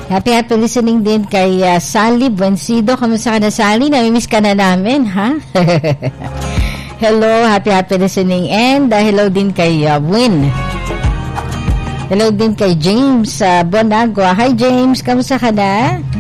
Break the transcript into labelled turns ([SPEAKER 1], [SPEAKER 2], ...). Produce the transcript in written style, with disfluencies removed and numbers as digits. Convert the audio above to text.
[SPEAKER 1] Happy listening din kay Sally Buencido. Kamusta ka na, Sally? Namimiss ka na namin, ha? Hello, happy listening. And hello din kay Win. Hello din kay James Bonagua. Hi James, kamusta ka na?